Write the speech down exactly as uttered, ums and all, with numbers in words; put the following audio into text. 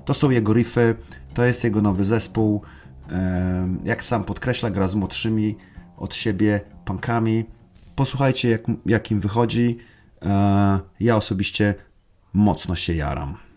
To są jego riffy, to jest jego nowy zespół. Jak sam podkreśla, gra z młodszymi od siebie punkami. Posłuchajcie, jak, jak im wychodzi. Ja osobiście mocno się jaram.